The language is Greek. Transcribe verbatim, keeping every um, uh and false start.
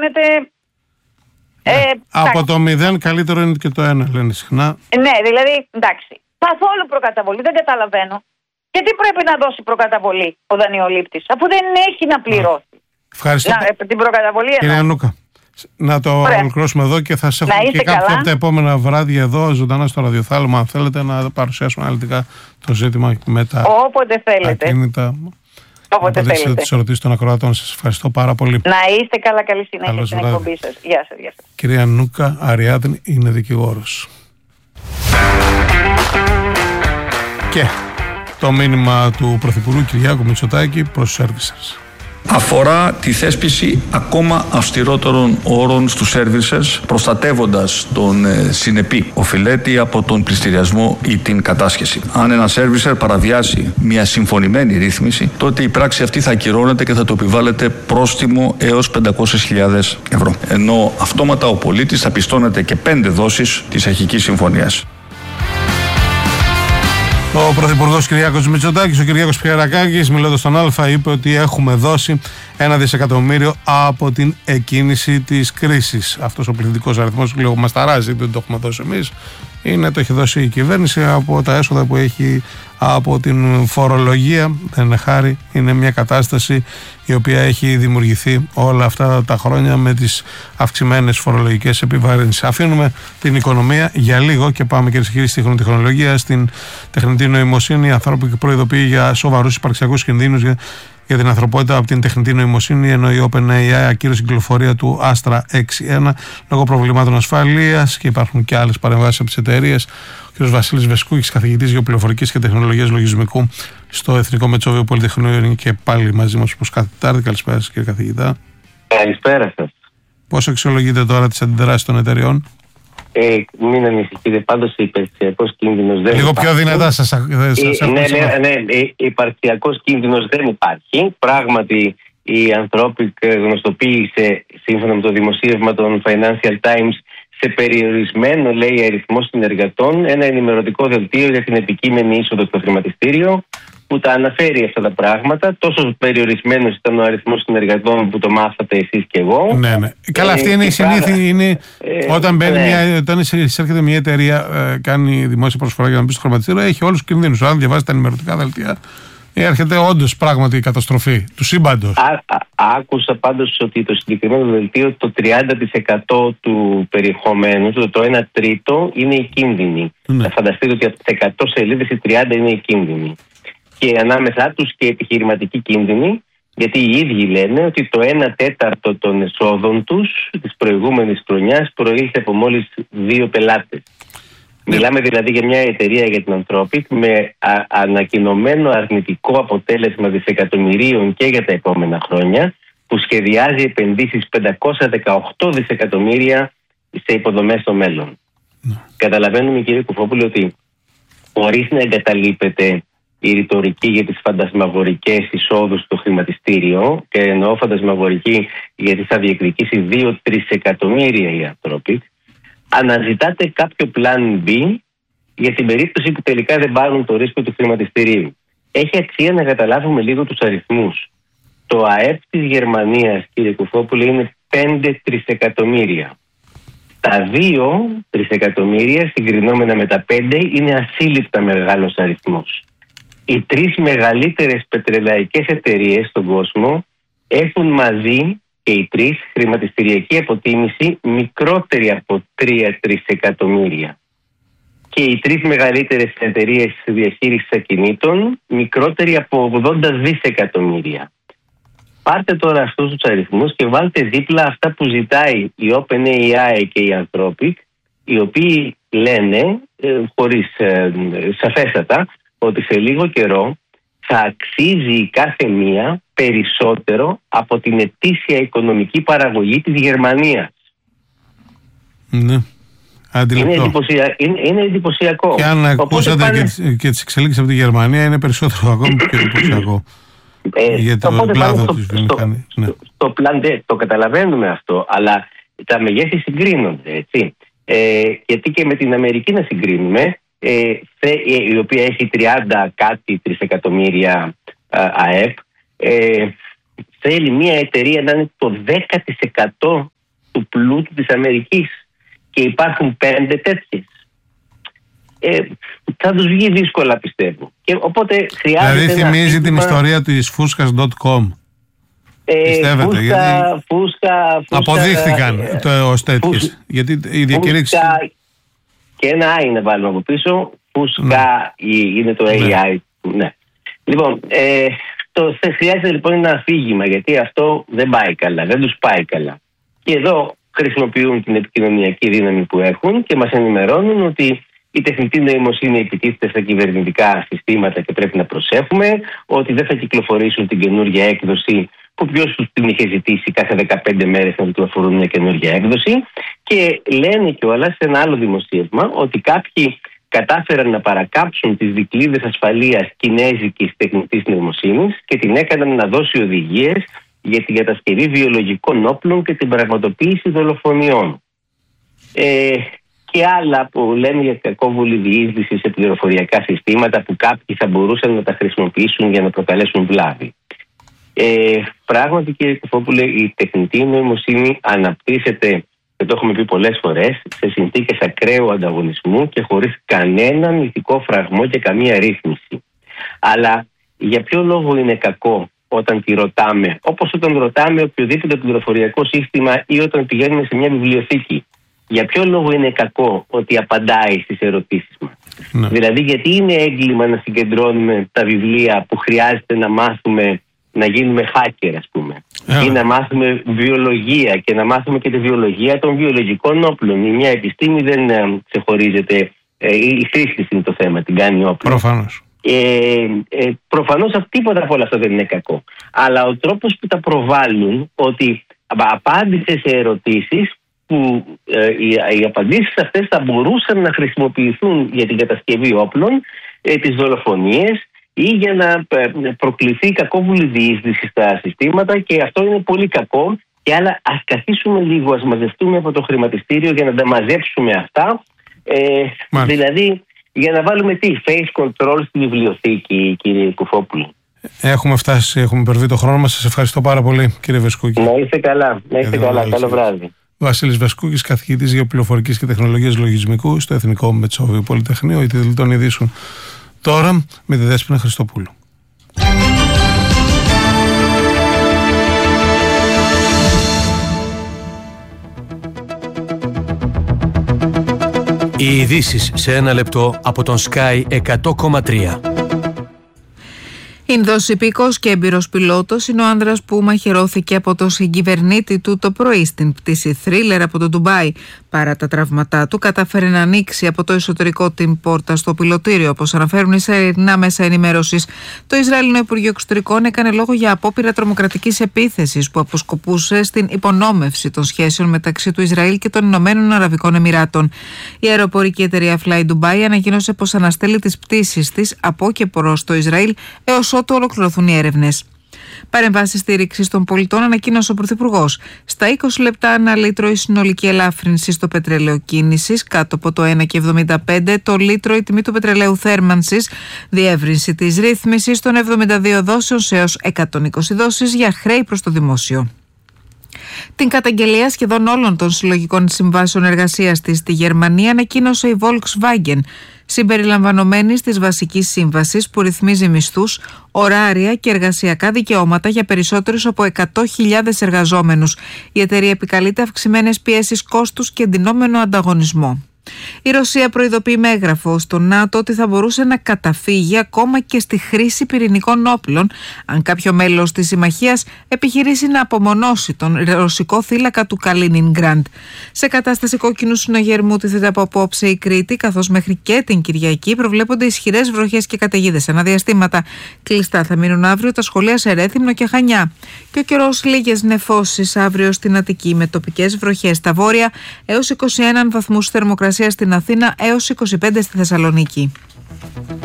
πληρώνεται. Ναι. Ε, από το μηδέν καλύτερο είναι και το ένα, λένε συχνά. Ναι, δηλαδή, εντάξει. Καθόλου προκαταβολή, δεν καταλαβαίνω. Γιατί πρέπει να δώσει προκαταβολή ο δανειολήπτης, αφού δεν έχει να πληρώσει. Ευχαριστώ. Να, την προκαταβολή Κυρία Νούκα, να το ολοκληρώσουμε εδώ και θα σε έχουμε και κάποια από τα επόμενα βράδια εδώ, ζωντανά στο ραδιοθάλαμο, αν θέλετε να παρουσιάσουμε αναλυτικά το ζήτημα με τα όποτε θέλετε. Ακίνητα. Όποτε θέλετε. Τις ερωτήσεις των ακροατών. Σας ευχαριστώ πάρα πολύ. Να είστε καλά, καλή συνέχεια στην εκπομπή σας. Γεια σας, γεια σας. Κυρία Νούκα Αριάδνη είναι δικηγόρος. Και το μήνυμα του Πρωθυπουργού Κυριάκου Μητσοτάκη προς τους servicers. Αφορά τη θέσπιση ακόμα αυστηρότερων όρων στους servicers, προστατεύοντας τον ε, συνεπή οφειλέτη από τον πληστηριασμό ή την κατάσχεση. Αν ένα servicer παραβιάσει μια συμφωνημένη ρύθμιση, τότε η πράξη αυτή θα ακυρώνεται και θα το επιβάλλεται πρόστιμο έως πεντακόσιες χιλιάδες ευρώ. Ενώ αυτόματα ο πολίτης θα πιστώνεται και πέντε δόσεις της αρχικής συμφωνίας. Ο Πρωθυπουργός Κυριάκος Μητσοτάκης, ο Κυριάκος Πιερακάκης, μιλώντας στον Α, είπε ότι έχουμε δώσει ένα δισεκατομμύριο από την εκκίνηση της κρίσης. Αυτός ο πληθυντικός αριθμός, λίγο μας ταράζει, δεν το έχουμε δώσει εμείς. Είναι, το έχει δώσει η κυβέρνηση από τα έσοδα που έχει από την φορολογία. Δεν είναι χάρη, είναι μια κατάσταση η οποία έχει δημιουργηθεί όλα αυτά τα χρόνια με τις αυξημένες φορολογικές επιβαρύνσεις. Αφήνουμε την οικονομία για λίγο και πάμε κυρίες και κύριοι στη χρονοτεχνολογία, στην τεχνητή νοημοσύνη. Ανθρώποι προειδοποιεί για σοβαρούς υπαρξιακούς κινδύνους για, για την ανθρωπότητα από την τεχνητή νοημοσύνη, ενώ η OpenAI ακύρωσε την κυκλοφορία του Astra έξι ένα λόγω προβλημάτων ασφαλείας και υπάρχουν και άλλες παρεμβάσεις από τις εταιρείες. Ο κ. Βασίλης Βεσκούκης, καθηγητής γεωπληροφορικής και τεχνολογίας λογισμικού στο Εθνικό Μετσόβιο Πολυτεχνείο, είναι και πάλι μαζί μας όπως κάθε Τετάρτη. Καλησπέρα σας, κύριε καθηγητά. Καλησπέρα σας. Πώς αξιολογείτε τώρα τις αντιδράσεις των εταιρεών? Ε, μην ανησυχείτε, πάντως υπαρξιακός κίνδυνος δεν Λίγο υπάρχει. πιο δυνατά σας, σας ε, ναι, ναι, ναι, ναι, υπαρξιακός κίνδυνος δεν υπάρχει. Πράγματι, η Anthropic γνωστοποίησε, σύμφωνα με το δημοσίευμα των Financial Times, σε περιορισμένο, λέει, αριθμό συνεργατών, ένα ενημερωτικό δελτίο για την επικείμενη είσοδο στο χρηματιστήριο, που τα αναφέρει αυτά τα πράγματα. Τόσο περιορισμένος ήταν ο αριθμός συνεργατών που το μάθατε εσείς και εγώ. Ναι, ναι. Καλά, αυτή είναι η συνήθεια. Είναι, ε, όταν, μπαίνει ναι. μια, όταν εισέρχεται μια εταιρεία, ε, κάνει δημόσια προσφορά για να μπει στο χρηματιστήριο, έχει όλους τους κινδύνους. Αν διαβάζει τα ενημερωτικά δελτία, έρχεται όντως πράγματι η καταστροφή του σύμπαντος. Α, α, άκουσα πάντως ότι το συγκεκριμένο δελτίο, το τριάντα τοις εκατό του περιεχομένου, το, το ένα τρίτο, είναι οι κίνδυνοι. Ναι. Θα φανταστείτε ότι από τις εκατό σελίδες οι τριάντα είναι οι κίνδυνοι. Και ανάμεσά τους και επιχειρηματικοί κίνδυνοι, γιατί οι ίδιοι λένε ότι το ένα τέταρτο των εσόδων τους της προηγούμενης χρονιάς προήλθε από μόλις δύο πελάτες. Μιλάμε δηλαδή για μια εταιρεία, για την Anthropic, με α, ανακοινωμένο αρνητικό αποτέλεσμα δισεκατομμυρίων και για τα επόμενα χρόνια, που σχεδιάζει επενδύσεις πεντακόσια δεκαοκτώ δισεκατομμύρια σε υποδομές στο μέλλον. Ναι. Καταλαβαίνουμε, κύριε Κουφόπουλε, ότι χωρίς να εγκαταλείπεται η ρητορική για τις φαντασμαγορικές εισόδους στο χρηματιστήριο, και εννοώ φαντασμαγορική γιατί θα διεκδικήσει δύο τρισεκατομμύρια η Anthropic, αναζητάτε κάποιο plan B για την περίπτωση που τελικά δεν πάρουν το ρίσκο του χρηματιστηρίου. Έχει αξία να καταλάβουμε λίγο τους αριθμούς. Το ΑΕΠ της Γερμανίας, κύριε Κουφόπουλε, είναι πέντε τρισεκατομμύρια. Τα δύο τρισεκατομμύρια συγκρινόμενα με τα πέντε είναι ασύλληπτα μεγάλος αριθμός. Οι τρεις μεγαλύτερες πετρελαϊκές εταιρείες στον κόσμο έχουν μαζί και οι τρεις χρηματιστηριακή αποτίμηση μικρότερη από τρία τρισεκατομμύρια. Και οι τρεις μεγαλύτερες εταιρείες διαχείρισης ακινήτων μικρότερη από ογδόντα δισεκατομμύρια. Πάρτε τώρα αυτούς τους αριθμούς και βάλτε δίπλα αυτά που ζητάει η OpenAI και η Anthropic, οι οποίοι λένε, ε, χωρίς ε, σαφέστατα, ότι σε λίγο καιρό θα αξίζει η κάθε μία περισσότερο από την ετήσια οικονομική παραγωγή της Γερμανίας. Ναι. Είναι, εντυπωσια... είναι, είναι εντυπωσιακό. Και αν ακούσατε πάνε... και, και τις εξελίξεις από τη Γερμανία, είναι περισσότερο ακόμη πιο εντυπωσιακό. Ε, για τον κλάδο της βιομηχανίας. Στο, ναι. στο πλάν D, το καταλαβαίνουμε αυτό, αλλά τα μεγέθη συγκρίνονται, έτσι. Ε, γιατί και με την Αμερική να συγκρίνουμε, ε, θε, η οποία έχει τριάντα κάτι τρισεκατομμύρια ΑΕΠ, ε, θέλει μια εταιρεία να είναι το δέκα τοις εκατό του πλούτου της Αμερικής και υπάρχουν πέντε τέτοιες. Ε, θα τους βγει δύσκολα, πιστεύω. Και οπότε χρειάζεται. Δηλαδή θυμίζει ένα... την ιστορία της φούσκας τελεία κομ. Ε, Πιστεύετε, φούσκα, γιατί φούσκα, φούσκα, αποδείχθηκαν ε, το, ως τέτοιες. Φούσκα, γιατί η διακήρυξη... Και ένα άι να βάλουμε από πίσω. Φούσκα ναι. είναι το έι άι. Ναι. Ναι. Λοιπόν, ε, το χρειάζεται λοιπόν ένα αφήγημα, γιατί αυτό δεν πάει καλά, δεν τους πάει καλά. Και εδώ χρησιμοποιούν την επικοινωνιακή δύναμη που έχουν και μας ενημερώνουν ότι η τεχνητή νοημοσύνη επιτίθεται στα κυβερνητικά συστήματα και πρέπει να προσέχουμε, ότι δεν θα κυκλοφορήσουν την καινούργια έκδοση που ποιος τους την είχε ζητήσει κάθε δεκαπέντε μέρες να κυκλοφορούν μια καινούργια έκδοση. Και λένε κιόλας σε ένα άλλο δημοσίευμα ότι κάποιοι κατάφεραν να παρακάψουν τις δικλείδες ασφαλείας κινέζικης τεχνητής νοημοσύνης και την έκαναν να δώσει οδηγίες για την κατασκευή βιολογικών όπλων και την πραγματοποίηση δολοφονιών. Ε, και άλλα που λένε για κακόβουλη διείσδυση σε πληροφοριακά συστήματα που κάποιοι θα μπορούσαν να τα χρησιμοποιήσουν για να προκαλέσουν βλάβη. Ε, πράγματι, κύριε Κουφόπουλε, η τεχνητή νοημοσύνη αναπτύσσεται, και το έχουμε πει πολλές φορές, σε συνθήκες ακραίου ανταγωνισμού και χωρίς κανέναν ηθικό φραγμό και καμία ρύθμιση. Αλλά για ποιο λόγο είναι κακό όταν τη ρωτάμε, όπως όταν ρωτάμε οποιοδήποτε πληροφοριακό σύστημα ή όταν πηγαίνουμε σε μια βιβλιοθήκη, για ποιο λόγο είναι κακό ότι απαντάει στις ερωτήσεις μας? Ναι. Δηλαδή, γιατί είναι έγκλημα να συγκεντρώνουμε τα βιβλία που χρειάζεται να μάθουμε να γίνουμε hacker, ας πούμε, yeah. ή να μάθουμε βιολογία και να μάθουμε και τη βιολογία των βιολογικών όπλων. Η μια επιστήμη δεν ε, ξεχωρίζεται, ε, η χρήση της είναι το θέμα, την κάνει όπλο. Προφανώς. Ε, ε, προφανώς τίποτα από όλα αυτά δεν είναι κακό. Αλλά ο τρόπος που τα προβάλλουν, ότι απάντησε σε ερωτήσεις που ε, οι, οι απαντήσεις αυτές θα μπορούσαν να χρησιμοποιηθούν για την κατασκευή όπλων, ε, τις δολοφονίες ή για να προκληθεί κακόβουλη διείσδυση στα συστήματα, και αυτό είναι πολύ κακό. Και άλλα, ας καθίσουμε λίγο, ας μαζευτούμε από το χρηματιστήριο για να τα μαζέψουμε αυτά. Ε, δηλαδή, για να βάλουμε τι, face control στη βιβλιοθήκη, κύριε Κουφόπουλο. Έχουμε φτάσει, έχουμε υπερβεί το χρόνο μας. Σας ευχαριστώ πάρα πολύ, κύριε Βεσκούκη. Να είστε καλά, να είστε καλά. Καλό βράδυ. Βασίλης Βεσκούκης, καθηγητής Γεωπληροφορικής και Τεχνολογίας Λογισμικού στο Εθνικό Μετσόβιο Πολυτεχνείο. Οι τίτλοι των ειδήσεων τώρα με τη Δέσποινα Χριστοπούλου. Οι ειδήσεις σε ένα λεπτό από τον Sky εκατό κόμμα τρία. Ινδός υπήκος και έμπειρος πιλότος είναι ο άνδρας που μαχαιρώθηκε από το συγκυβερνήτη του το πρωί στην πτήση θρίλερ από το Ντουμπάι. Παρά τα τραύματά του, κατάφερε να ανοίξει από το εσωτερικό την πόρτα στο πιλωτήριο, όπως αναφέρουν οι Ισραηλινά μέσα ενημέρωσης. Το Ισραηλινό Υπουργείο Εξωτερικών έκανε λόγο για απόπειρα τρομοκρατικής επίθεσης που αποσκοπούσε στην υπονόμευση των σχέσεων μεταξύ του Ισραήλ και των Ηνωμένων Αραβικών Εμιράτων. Η αεροπορική εταιρεία Fly Dubai ανακοίνωσε πως αναστέλει τις πτήσεις της από και προς το Ισραήλ έως ότου ολοκληρωθούν οι έρευνες. Παρεμβάσεις στήριξης των πολιτών ανακοίνωσε ο Πρωθυπουργός. Στα είκοσι λεπτά ανά λίτρο η συνολική ελάφρυνση στο πετρέλαιο κίνησης, κάτω από το ένα κόμμα εβδομήντα πέντε το λίτρο η τιμή του πετρελαίου θέρμανσης, διεύρυνση της ρύθμισης των εβδομήντα δύο δόσεων έως εκατόν είκοσι δόσεις για χρέη προς το δημόσιο. Την καταγγελία σχεδόν όλων των συλλογικών συμβάσεων εργασίας της στη Γερμανία ανακοίνωσε η Volkswagen, συμπεριλαμβανομένης της βασικής σύμβασης που ρυθμίζει μισθούς, ωράρια και εργασιακά δικαιώματα για περισσότερους από εκατό χιλιάδες εργαζόμενους. Η εταιρεία επικαλείται αυξημένες πιέσεις κόστους και εντυνόμενο ανταγωνισμό. Η Ρωσία προειδοποιεί με έγγραφο στο ΝΑΤΟ ότι θα μπορούσε να καταφύγει ακόμα και στη χρήση πυρηνικών όπλων αν κάποιο μέλος της συμμαχίας επιχειρήσει να απομονώσει τον ρωσικό θύλακα του Καλίνινγκραντ. Σε κατάσταση κόκκινου συναγερμού τίθεται από απόψε η Κρήτη, καθώς μέχρι και την Κυριακή προβλέπονται ισχυρές βροχές και καταιγίδες αναδιαστήματα. Κλειστά θα μείνουν αύριο τα σχολεία σε Ρέθυμνο και Χανιά. Και ο καιρός, λίγες νεφώσεις αύριο στην Αττική με τοπικές βροχές στα βόρεια έως είκοσι ένα βαθμούς θερμοκρασία στην Αθήνα έως είκοσι πέντε στη Θεσσαλονίκη.